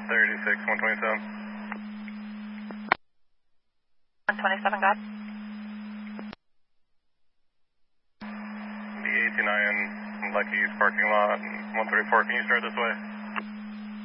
36, 127. 127, God. The 89 Lucky's parking lot, 134, can you start this way?